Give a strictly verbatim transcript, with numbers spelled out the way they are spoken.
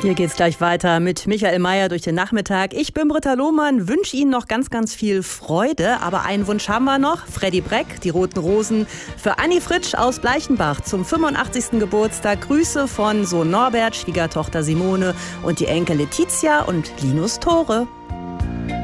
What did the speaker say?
Hier geht's gleich weiter mit Michael Mayer durch den Nachmittag. Ich bin Britta Lohmann, wünsche Ihnen noch ganz, ganz viel Freude. Aber einen Wunsch haben wir noch. Freddy Breck, die Roten Rosen, für Anni Fritsch aus Bleichenbach zum fünfundachtzigsten Geburtstag. Grüße von Sohn Norbert, Schwiegertochter Simone und die Enkel Letizia und Linus Tore.